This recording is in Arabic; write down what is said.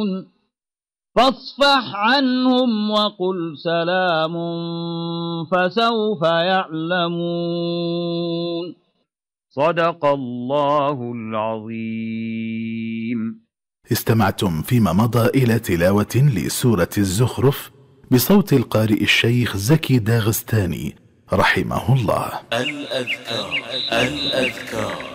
فاصفح عنهم وقل سلام فسوف يعلمون. صدق الله العظيم. استمعتم فيما مضى إلى تلاوة لسورة الزخرف بصوت القارئ الشيخ زكي داغستاني رحمه الله. الأذكار